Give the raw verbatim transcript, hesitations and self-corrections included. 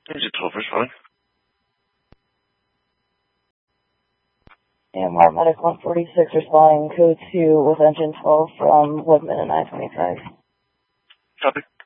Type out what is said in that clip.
Engine twelve responding. And Mark Medic one forty-six responding code two with engine twelve from Woodman and I twenty-five. Copy.